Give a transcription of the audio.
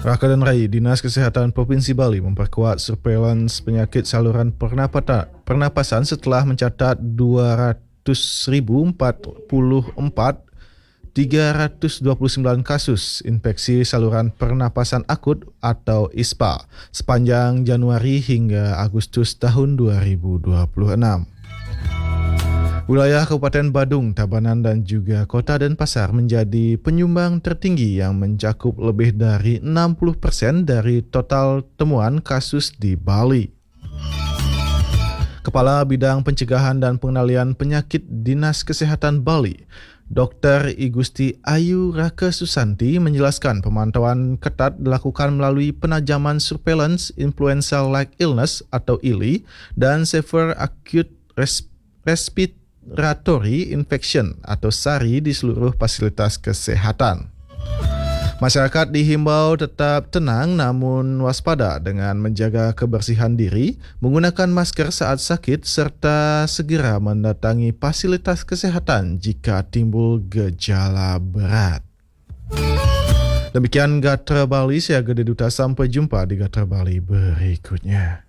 Raka dan Rai, Dinas Kesehatan Provinsi Bali memperkuat surveillance penyakit saluran pernapasan setelah mencatat 200.044 329 kasus infeksi saluran pernapasan akut atau ISPA sepanjang Januari hingga Agustus tahun 2026. Wilayah Kabupaten Badung, Tabanan dan juga Kota Denpasar menjadi penyumbang tertinggi yang mencakup lebih dari 60% dari total temuan kasus di Bali. Kepala Bidang Pencegahan dan Pengendalian Penyakit Dinas Kesehatan Bali, Dr. Igusti Ayu Raka Susanti menjelaskan pemantauan ketat dilakukan melalui penajaman surveillance influenza-like illness atau ILI dan severe acute respiratory infection atau SARI di seluruh fasilitas kesehatan. Masyarakat dihimbau tetap tenang namun waspada dengan menjaga kebersihan diri, menggunakan masker saat sakit serta segera mendatangi fasilitas kesehatan jika timbul gejala berat. Demikian Gatra Bali, saya Gede Duta, sampai jumpa di Gatra Bali berikutnya.